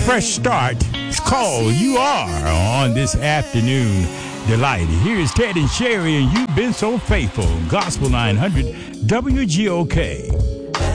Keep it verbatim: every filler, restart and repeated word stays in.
fresh start. It's called You Are on this afternoon delight. Here's Ted and Sherry, and you've been so faithful. Gospel nine hundred W G O K.